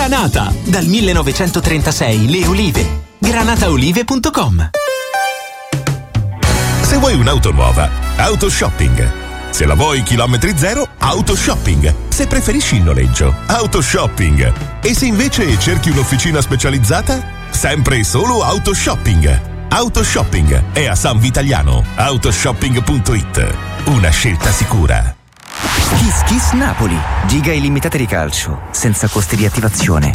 Granata, dal 1936 le olive. granataolive.com. Se vuoi un'auto nuova, Autoshopping. Se la vuoi chilometri zero, Autoshopping. Se preferisci il noleggio, Autoshopping. E se invece cerchi un'officina specializzata, sempre e solo Autoshopping. Autoshopping è a San Vitaliano. Autoshopping.it. Una scelta sicura. Kiss Kiss Napoli. Giga illimitate di calcio, senza costi di attivazione.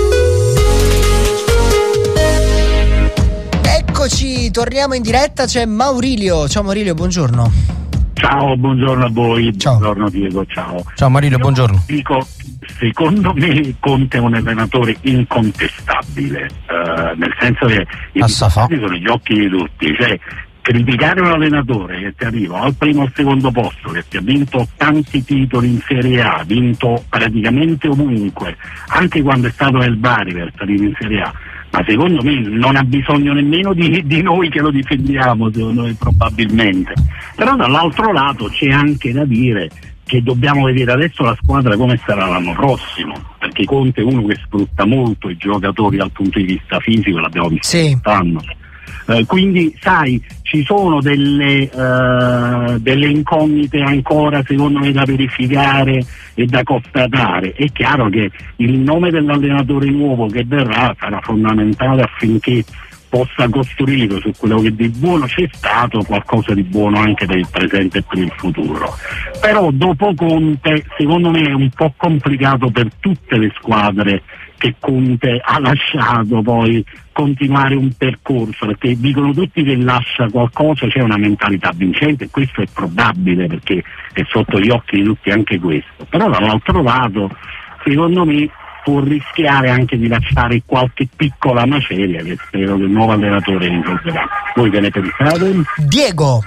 Eccoci, torniamo in diretta, c'è Maurilio. Ciao Maurilio, buongiorno. Ciao, buongiorno a voi. Ciao. Buongiorno Diego, ciao. Ciao Maurilio, buongiorno. Dico, secondo me Conte è un allenatore incontestabile, nel senso che i risultati sono gli occhi di tutti, cioè criticare un allenatore che ti arriva al primo o al secondo posto, che ti ha vinto tanti titoli in Serie A, ha vinto praticamente ovunque, anche quando è stato nel Bari per salire in Serie A, ma secondo me non ha bisogno nemmeno di noi che lo difendiamo, secondo me probabilmente. Però dall'altro lato c'è anche da dire che dobbiamo vedere adesso la squadra come sarà l'anno prossimo, perché Conte è uno che sfrutta molto i giocatori dal punto di vista fisico, l'abbiamo visto quest'anno. Quindi sai, ci sono delle incognite ancora secondo me da verificare e da constatare. È chiaro che il nome dell'allenatore nuovo che verrà sarà fondamentale affinché possa costruire su quello che di buono c'è stato qualcosa di buono anche per il presente e per il futuro. Però dopo Conte secondo me è un po' complicato per tutte le squadre che Conte ha lasciato poi continuare un percorso, perché dicono tutti che lascia qualcosa, c'è una mentalità vincente, e questo è probabile perché è sotto gli occhi di tutti anche questo. Però dall'altro lato secondo me può rischiare anche di lasciare qualche piccola maceria che spero che il nuovo allenatore risolverà. Voi che ne pensate? Diego,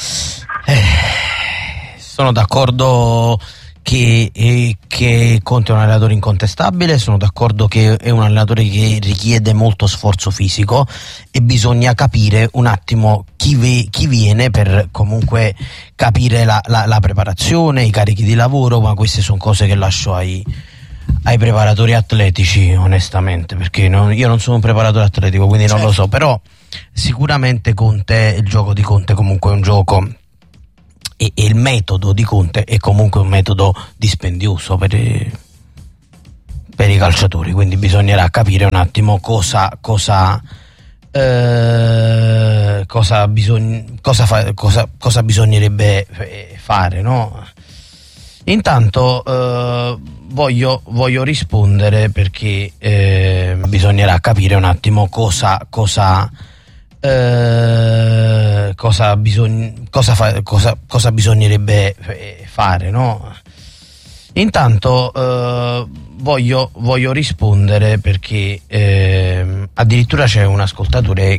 sono d'accordo che Conte è un allenatore incontestabile, sono d'accordo che è un allenatore che richiede molto sforzo fisico e bisogna capire un attimo chi viene per comunque capire la preparazione, i carichi di lavoro, ma queste sono cose che lascio ai preparatori atletici, onestamente, perché io non sono un preparatore atletico, quindi non lo so, però sicuramente Conte, il gioco di Conte comunque è un gioco e il metodo di Conte è comunque un metodo dispendioso per i calciatori, quindi bisognerà capire un attimo cosa bisognerebbe fare, no? Intanto voglio rispondere perché bisognerà capire un attimo cosa bisognerebbe fare, no? Intanto voglio rispondere perché addirittura c'è un ascoltatore